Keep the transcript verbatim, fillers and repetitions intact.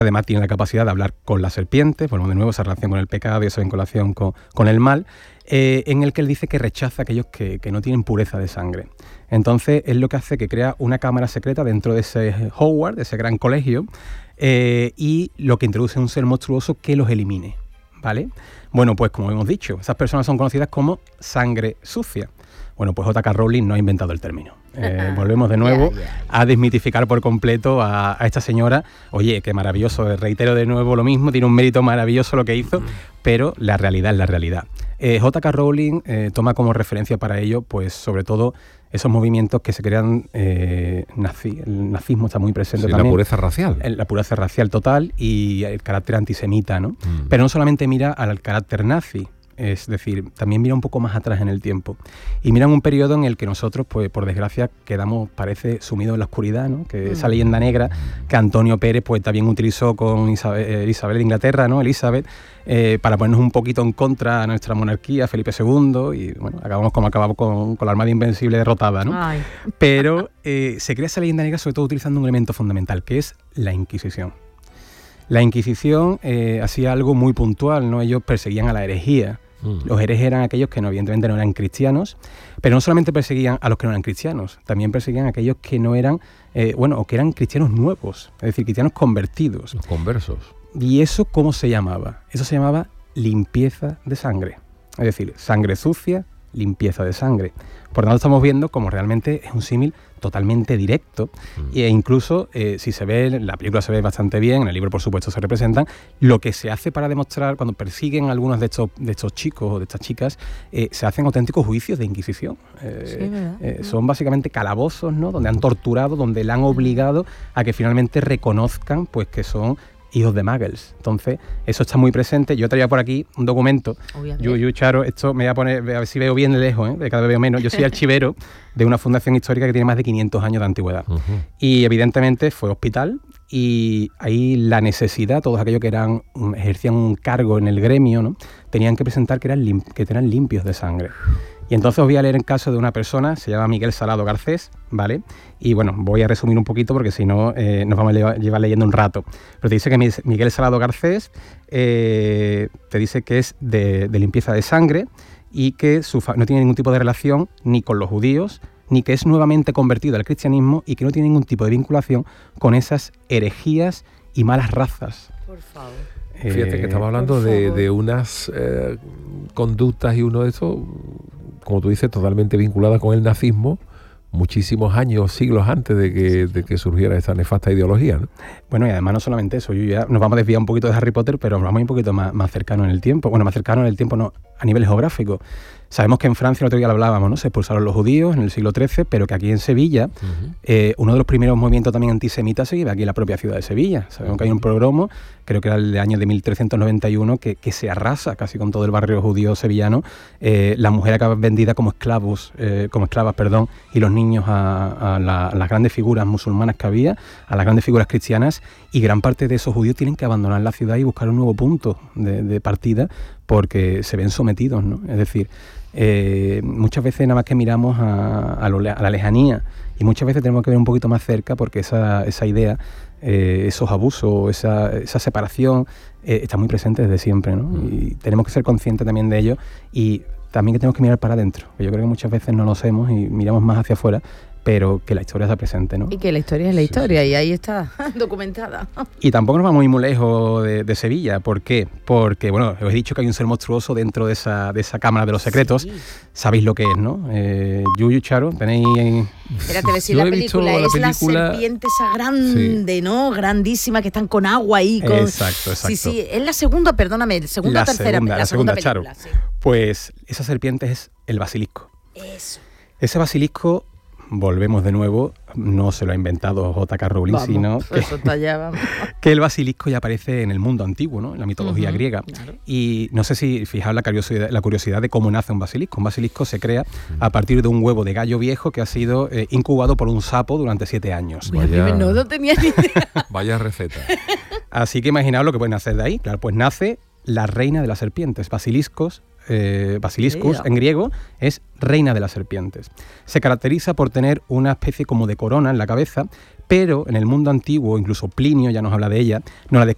Además tiene la capacidad de hablar con las serpientes, bueno, de nuevo esa relación con el pecado y esa vinculación con, con el mal, eh, en el que él dice que rechaza a aquellos que, que no tienen pureza de sangre. Entonces él lo que hace es que crea una cámara secreta dentro de ese Hogwarts, de ese gran colegio, eh, y lo que introduce es un ser monstruoso que los elimine, ¿vale? Bueno, pues como hemos dicho, esas personas son conocidas como sangre sucia. Bueno, pues J K Rowling no ha inventado el término. Eh, volvemos de nuevo yeah, yeah, yeah. a desmitificar por completo a, a esta señora. Oye, qué maravilloso, reitero de nuevo lo mismo, tiene un mérito maravilloso lo que hizo, mm. pero la realidad es la realidad. Eh, J K Rowling eh, toma como referencia para ello, pues sobre todo esos movimientos que se crean, eh, nazi, el nazismo está muy presente sí, también. La pureza racial. La pureza racial total y el carácter antisemita, ¿no? Mm. Pero no solamente mira al carácter nazi, es decir, también mira un poco más atrás en el tiempo. Y mira un periodo en el que nosotros, pues por desgracia, quedamos, parece, sumidos en la oscuridad, ¿no? Que mm. esa leyenda negra que Antonio Pérez pues también utilizó con Isabel, Isabel de Inglaterra, ¿no? Elizabeth, eh, para ponernos un poquito en contra a nuestra monarquía, Felipe segundo, y bueno, acabamos como acabamos con, con la Armada Invencible derrotada, ¿no? Ay. Pero eh, se crea esa leyenda negra sobre todo utilizando un elemento fundamental, que es la Inquisición. La Inquisición eh, hacía algo muy puntual, ¿no? Ellos perseguían a la herejía. Mm. Los herejes eran aquellos que no, evidentemente no eran cristianos, pero no solamente perseguían a los que no eran cristianos, también perseguían a aquellos que no eran, eh, bueno, o que eran cristianos nuevos, es decir, cristianos convertidos. Los conversos. ¿Y eso cómo se llamaba? Eso se llamaba limpieza de sangre. Es decir, sangre sucia, limpieza de sangre. Por lo tanto, estamos viendo como realmente es un símil totalmente directo mm. e incluso eh, si se ve, en la película se ve bastante bien, en el libro por supuesto se representan, lo que se hace para demostrar cuando persiguen a algunos de estos, de estos chicos o de estas chicas, eh, se hacen auténticos juicios de Inquisición. Eh, sí, ¿verdad? Eh, son básicamente calabozos, ¿no? Donde han torturado, donde le han obligado a que finalmente reconozcan pues que son hijos de muggles. Entonces, eso está muy presente. Yo traía por aquí un documento. Yo, yo, Charo, esto me voy a poner, a ver si veo bien de lejos, ¿eh? De cada vez veo menos. Yo soy archivero de una fundación histórica que tiene más de quinientos años de antigüedad. Uh-huh. Y evidentemente fue hospital y ahí la necesidad, todos aquellos que eran ejercían un cargo en el gremio, ¿no? Tenían que presentar que eran, lim- que eran limpios de sangre. Y entonces os voy a leer el caso de una persona, se llama Miguel Salado Garcés, ¿vale? Y bueno, voy a resumir un poquito porque si no eh, nos vamos a llevar leyendo un rato. Pero te dice que Miguel Salado Garcés eh, te dice que es de, de limpieza de sangre y que su fa- no tiene ningún tipo de relación ni con los judíos, ni que es nuevamente convertido al cristianismo y que no tiene ningún tipo de vinculación con esas herejías y malas razas. Por favor. Fíjate que estamos hablando de, de unas eh, conductas y uno de estos, como tú dices, totalmente vinculada con el nazismo, muchísimos años, siglos antes de que, de que surgiera esta nefasta ideología, ¿no? Bueno, y además no solamente eso, yo ya nos vamos a desviar un poquito de Harry Potter, pero nos vamos un poquito más, más cercano en el tiempo. Bueno, más cercano en el tiempo no, a nivel geográfico. Sabemos que en Francia, el otro día lo hablábamos, ¿no? Se expulsaron los judíos en el siglo trece, pero que aquí en Sevilla, uh-huh. eh, uno de los primeros movimientos también antisemitas se vive aquí en la propia ciudad de Sevilla. Sabemos uh-huh. que hay un pogromo, creo que era el de año de mil trescientos noventa y uno, que, que se arrasa casi con todo el barrio judío sevillano. Eh, las mujeres acaban vendidas como esclavos, eh, como esclavas, perdón, y los niños a, a, la, a las grandes figuras musulmanas que había, a las grandes figuras cristianas, y gran parte de esos judíos tienen que abandonar la ciudad y buscar un nuevo punto de, de partida porque se ven sometidos, ¿no? Es decir, Eh, muchas veces nada más que miramos a, a, lo, a la lejanía y muchas veces tenemos que ver un poquito más cerca porque esa, esa idea, eh, esos abusos, esa, esa separación eh, está muy presente desde siempre, ¿no? Mm. Y tenemos que ser conscientes también de ello y también que tenemos que mirar para adentro, que yo creo que muchas veces no lo hacemos y miramos más hacia afuera, pero que la historia está presente, ¿no? Y que la historia es la historia, sí, sí. Y ahí está documentada. Y tampoco nos vamos muy, muy lejos de, de Sevilla. ¿Por qué? Porque, bueno, os he dicho que hay un ser monstruoso dentro de esa, de esa cámara de los secretos. Sí. Sabéis lo que es, ¿no? Eh, Yuyu, Charo, tenéis... Espérate, decir la película, es la, película... la serpiente esa grande, sí. ¿no? Grandísima, que están con agua ahí. Con... Exacto, exacto. Sí, sí, es la segunda, perdóname, segunda o tercera. Segunda, la, la segunda, segunda película, Charo. Sí. Pues esa serpiente es el basilisco. Eso. Ese basilisco... Volvemos de nuevo, no se lo ha inventado J K Rowling, vamos, sino que, eso está ya, vamos. que el basilisco ya aparece en el mundo antiguo, ¿no? En la mitología uh-huh, griega. Claro. Y no sé si fijaos la curiosidad, la curiosidad de cómo nace un basilisco. Un basilisco se crea a partir de un huevo de gallo viejo que ha sido eh, incubado por un sapo durante siete años. Vaya, no, no tenía ni idea. Vaya receta. Así que imaginaos lo que pueden hacer de ahí. Claro, pues nace la reina de las serpientes, basiliscos. Eh, basiliscus yeah. en griego es reina de las serpientes. Se caracteriza por tener una especie como de corona en la cabeza, pero en el mundo antiguo, incluso Plinio ya nos habla de ella, nos la describe